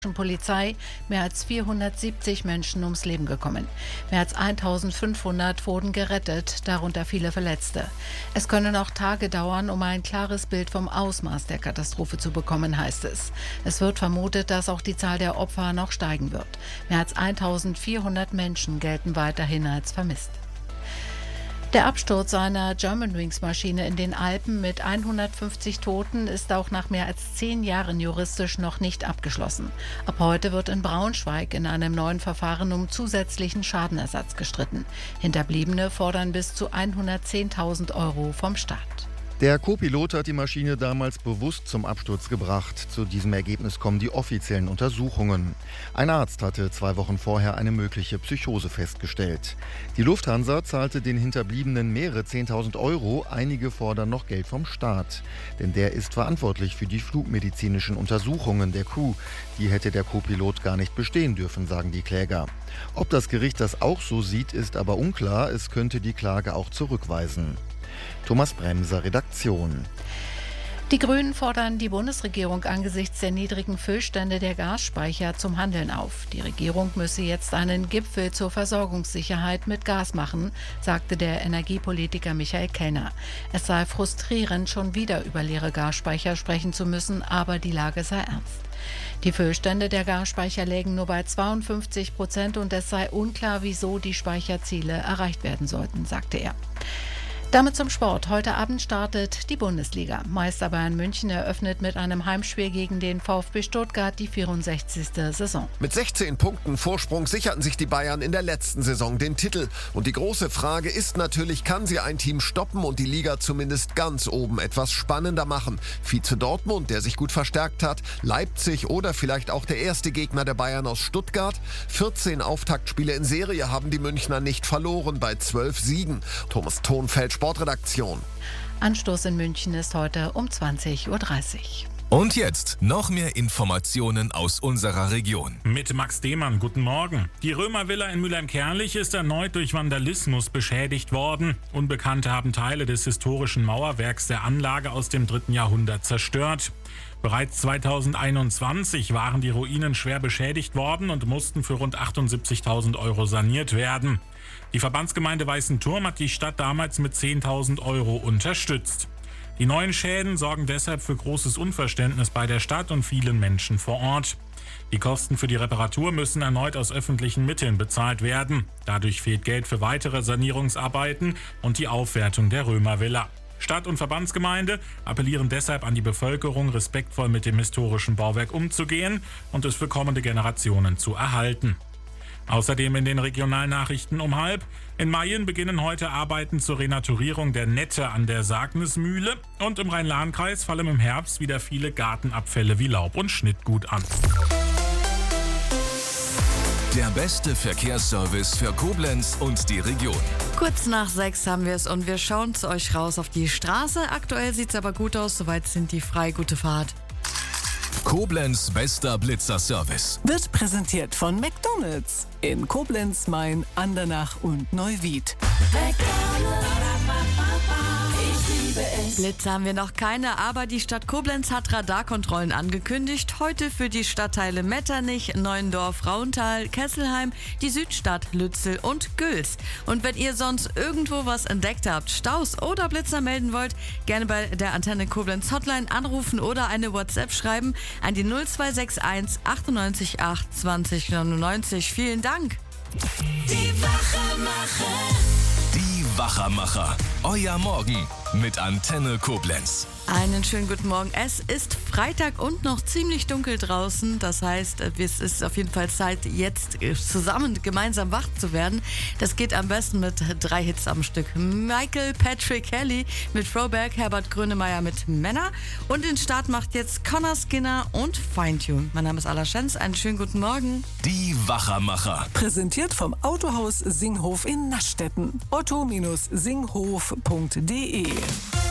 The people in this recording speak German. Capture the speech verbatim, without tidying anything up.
Polizei mehr als vierhundertsiebzig Menschen ums Leben gekommen. Mehr als eintausendfünfhundert wurden gerettet, darunter viele Verletzte. Es könne noch Tage dauern, um ein klares Bild vom Ausmaß der Katastrophe zu bekommen, heißt es. Es wird vermutet, dass auch die Zahl der Opfer noch steigen wird. Mehr als eintausendvierhundert Menschen gelten weiterhin als vermisst. Der Absturz einer Germanwings-Maschine in den Alpen mit hundertfünfzig Toten ist auch nach mehr als zehn Jahren juristisch noch nicht abgeschlossen. Ab heute wird in Braunschweig in einem neuen Verfahren um zusätzlichen Schadenersatz gestritten. Hinterbliebene fordern bis zu hundertzehntausend Euro vom Staat. Der Co-Pilot hat die Maschine damals bewusst zum Absturz gebracht. Zu diesem Ergebnis kommen die offiziellen Untersuchungen. Ein Arzt hatte zwei Wochen vorher eine mögliche Psychose festgestellt. Die Lufthansa zahlte den Hinterbliebenen mehrere zehntausend Euro. Einige fordern noch Geld vom Staat. Denn der ist verantwortlich für die flugmedizinischen Untersuchungen der Crew. Die hätte der Co-Pilot gar nicht bestehen dürfen, sagen die Kläger. Ob das Gericht das auch so sieht, ist aber unklar. Es könnte die Klage auch zurückweisen. Thomas Bremser, Redaktion. Die Grünen fordern die Bundesregierung angesichts der niedrigen Füllstände der Gasspeicher zum Handeln auf. Die Regierung müsse jetzt einen Gipfel zur Versorgungssicherheit mit Gas machen, sagte der Energiepolitiker Michael Kellner. Es sei frustrierend, schon wieder über leere Gasspeicher sprechen zu müssen, aber die Lage sei ernst. Die Füllstände der Gasspeicher lägen nur bei zweiundfünfzig Prozent und es sei unklar, wieso die Speicherziele erreicht werden sollten, sagte er. Damit zum Sport. Heute Abend startet die Bundesliga. Meister Bayern München eröffnet mit einem Heimspiel gegen den VfB Stuttgart die vierundsechzigste Saison. Mit sechzehn Punkten Vorsprung sicherten sich die Bayern in der letzten Saison den Titel. Und die große Frage ist natürlich, kann sie ein Team stoppen und die Liga zumindest ganz oben etwas spannender machen? Vize Dortmund, der sich gut verstärkt hat, Leipzig oder vielleicht auch der erste Gegner der Bayern aus Stuttgart. vierzehn Auftaktspiele in Serie haben die Münchner nicht verloren bei zwölf Siegen. Thomas Thonfeld, Sportredaktion. Anstoß in München ist heute um zwanzig Uhr dreißig. Und jetzt noch mehr Informationen aus unserer Region. Mit Max Dehmann, guten Morgen. Die Römervilla in Mülheim-Kärnlich ist erneut durch Vandalismus beschädigt worden. Unbekannte haben Teile des historischen Mauerwerks der Anlage aus dem dritten Jahrhundert zerstört. Bereits zweitausendeinundzwanzig waren die Ruinen schwer beschädigt worden und mussten für rund achtundsiebzigtausend Euro saniert werden. Die Verbandsgemeinde Weißenturm hat die Stadt damals mit zehntausend Euro unterstützt. Die neuen Schäden sorgen deshalb für großes Unverständnis bei der Stadt und vielen Menschen vor Ort. Die Kosten für die Reparatur müssen erneut aus öffentlichen Mitteln bezahlt werden. Dadurch fehlt Geld für weitere Sanierungsarbeiten und die Aufwertung der Römervilla. Stadt- und Verbandsgemeinde appellieren deshalb an die Bevölkerung, respektvoll mit dem historischen Bauwerk umzugehen und es für kommende Generationen zu erhalten. Außerdem in den Regionalnachrichten um halb. In Mayen beginnen heute Arbeiten zur Renaturierung der Nette an der Sagnismühle. Und im Rhein-Lahn-Kreis fallen im Herbst wieder viele Gartenabfälle wie Laub und Schnittgut an. Der beste Verkehrsservice für Koblenz und die Region. Kurz nach sechs haben wir es und wir schauen zu euch raus auf die Straße. Aktuell sieht es aber gut aus, soweit sind die frei. Gute Fahrt. Koblenz bester Blitzer-Service. Wird präsentiert von McDonald's in Koblenz, Main, Andernach und Neuwied. Blitze haben wir noch keine, aber die Stadt Koblenz hat Radarkontrollen angekündigt. Heute für die Stadtteile Metternich, Neuendorf, Rauntal, Kesselheim, die Südstadt, Lützel und Güls. Und wenn ihr sonst irgendwo was entdeckt habt, Staus oder Blitzer melden wollt, gerne bei der Antenne Koblenz Hotline anrufen oder eine WhatsApp schreiben an die null zwei sechs eins achtundneunzig acht zwanzig neunundneunzig. Vielen Dank. Die Wachemacher. Die Wachermacher. Euer Morgen mit Antenne Koblenz. Einen schönen guten Morgen. Es ist Freitag und noch ziemlich dunkel draußen. Das heißt, es ist auf jeden Fall Zeit, jetzt zusammen gemeinsam wach zu werden. Das geht am besten mit drei Hits am Stück. Michael Patrick Kelly mit Throwback, Herbert Grönemeyer mit Männer. Und den Start macht jetzt Connor Skinner und Feintunes. Mein Name ist Alla Schenz. Einen schönen guten Morgen. Die Wachermacher. Präsentiert vom Autohaus Singhof in Naschstetten. otto Bindestrich singhof punkt de